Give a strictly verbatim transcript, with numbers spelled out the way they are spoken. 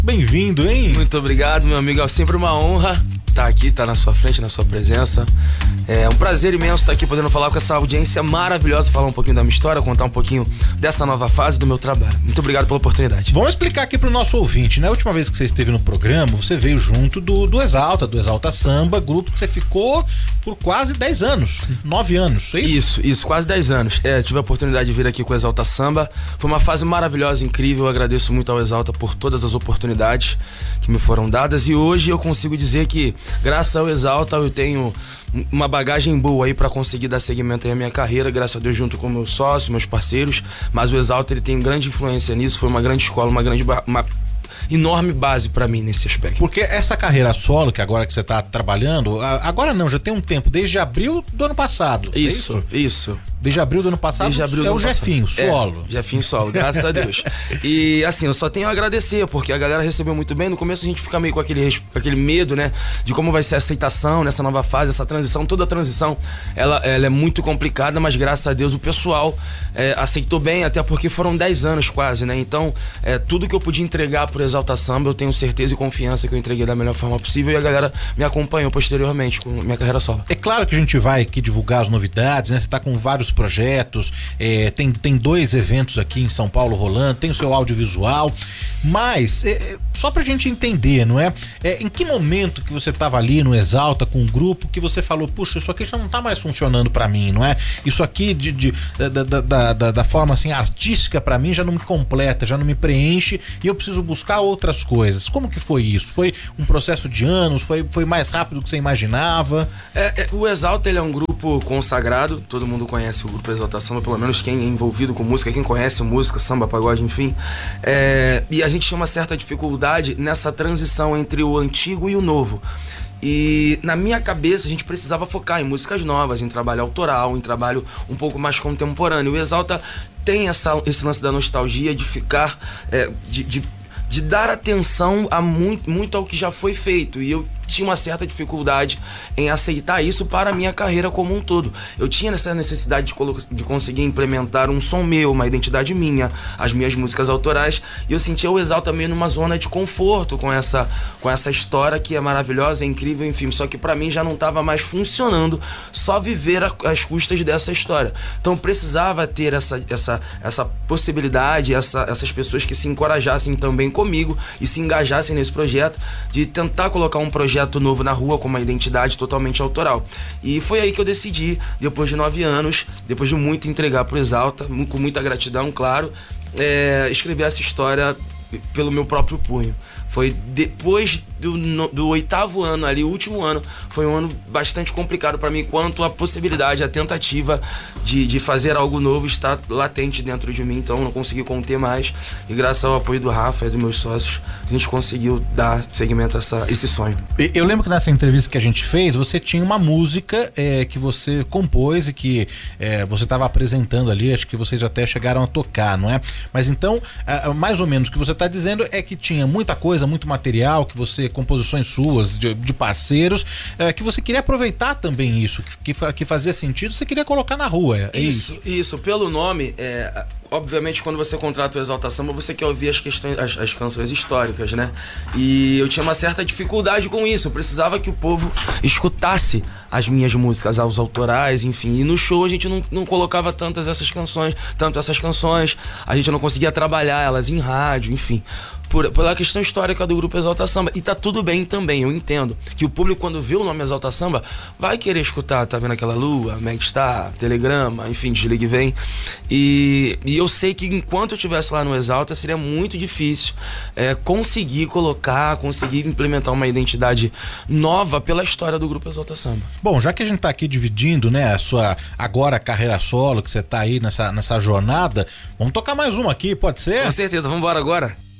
Bem-vindo, hein? Muito obrigado, meu amigo. É sempre uma honra estar aqui, estar na sua frente, na sua presença. É um prazer imenso estar aqui podendo falar com essa audiência maravilhosa, falar um pouquinho da minha história, contar um pouquinho dessa nova fase do meu trabalho. Muito obrigado pela oportunidade. Vamos explicar aqui pro nosso ouvinte, né? A última vez que você esteve no programa, você veio junto do, do Exalta, do Exalta Samba, grupo que você ficou por quase dez anos, nove anos, é isso? Isso, isso, quase dez anos. É, tive a oportunidade de vir aqui com o Exalta Samba. Foi uma fase maravilhosa, incrível. Eu agradeço muito ao Exalta por todas as oportunidades que me foram dadas. E hoje eu consigo dizer que, graças ao Exalta, eu tenho uma bagagem boa aí pra conseguir dar seguimento aí à minha carreira, graças a Deus, junto com meus sócios, meus parceiros. Mas o Exalta, ele tem grande influência nisso. Foi uma grande escola, uma grande... Uma enorme base pra mim nesse aspecto. Porque essa carreira solo, que agora que você tá trabalhando, agora não, já tem um tempo, desde abril do ano passado. Isso, é isso. isso. Desde abril do ano passado, Desde abril é do o ano Jefinho, passado. solo. É, Jefinho solo, graças a Deus. E assim, eu só tenho a agradecer, porque a galera recebeu muito bem. No começo a gente fica meio com aquele, com aquele medo, né? De como vai ser a aceitação nessa nova fase, essa transição. Toda a transição, ela, ela é muito complicada, mas graças a Deus o pessoal é, aceitou bem, até porque foram dez anos quase, né? Então, é, tudo que eu podia entregar pro Exalta Samba, eu tenho certeza e confiança que eu entreguei da melhor forma possível, e a galera me acompanhou posteriormente com minha carreira solo. É claro que a gente vai aqui divulgar as novidades, né? Você tá com vários projetos, é, tem, tem dois eventos aqui em São Paulo rolando, tem o seu audiovisual, mas é, só pra gente entender, não é? é? Em que momento que você tava ali no Exalta com o grupo que você falou, puxa, isso aqui já não tá mais funcionando pra mim, não é? Isso aqui de, de, da, da, da, da, da forma assim artística pra mim já não me completa, já não me preenche e eu preciso buscar outras coisas. Como que foi isso? Foi um processo de anos? Foi, foi mais rápido do que você imaginava? É, é, o Exalta, ele é um grupo consagrado, todo mundo conhece o grupo Exalta Samba, pelo menos quem é envolvido com música, quem conhece música, samba, pagode, enfim. É, e a gente tinha uma certa dificuldade nessa transição entre o antigo e o novo. E na minha cabeça a gente precisava focar em músicas novas, em trabalho autoral, em trabalho um pouco mais contemporâneo. O Exalta tem essa, esse lance da nostalgia de ficar... É, de, de de dar atenção a muito, muito ao que já foi feito, e eu tinha uma certa dificuldade em aceitar isso para a minha carreira como um todo. Eu tinha essa necessidade de, colo- de conseguir implementar um som meu, uma identidade minha, as minhas músicas autorais, e eu sentia o Exalta meio numa zona de conforto com essa, com essa história que é maravilhosa, é incrível, enfim, só que para mim já não estava mais funcionando só viver a, às custas dessa história. Então precisava ter essa, essa, essa possibilidade, essa, essas pessoas que se encorajassem também comigo e se engajassem nesse projeto, de tentar colocar um projeto novo na rua com uma identidade totalmente autoral. E foi aí que eu decidi, depois de nove anos, depois de muito entregar pro Exalta, com muita gratidão, claro, é, escrever essa história pelo meu próprio punho. Foi depois do, no, do oitavo ano ali, o último ano, foi um ano bastante complicado para mim, quanto a possibilidade, a tentativa de, de fazer algo novo está latente dentro de mim, então eu não consegui conter mais, e graças ao apoio do Rafa e dos meus sócios, a gente conseguiu dar seguimento a essa, esse sonho. Eu lembro que nessa entrevista que a gente fez, você tinha uma música é, que você compôs e que é, você estava apresentando ali, acho que vocês até chegaram a tocar, não é? Mas então, mais ou menos o que você está dizendo é que tinha muita coisa, muito material, que você, composições suas, de, de parceiros, é, que você queria aproveitar também isso, que, que, que fazia sentido, você queria colocar na rua. É isso, isso, isso. Pelo nome, é, obviamente quando você contrata o Exalta Samba, você quer ouvir as, questões, as, as canções históricas, né? E eu tinha uma certa dificuldade com isso, eu precisava que o povo escutasse as minhas músicas, os autorais, enfim. E no show a gente não, não colocava tantas essas canções, tanto essas canções, a gente não conseguia trabalhar elas em rádio, enfim. Por, pela questão histórica do grupo Exalta Samba. E tá tudo bem também, eu entendo que o público, quando vê o nome Exalta Samba, vai querer escutar, tá vendo aquela lua, Megstar, Telegrama, enfim, Desligue e Vem. E, e eu sei que enquanto eu estivesse lá no Exalta, seria muito difícil é, conseguir colocar, conseguir implementar uma identidade nova pela história do grupo Exalta Samba. Bom, já que a gente tá aqui dividindo, né, a sua agora carreira solo, que você tá aí nessa, nessa jornada, vamos tocar mais uma aqui, pode ser? Com certeza, vamos embora agora.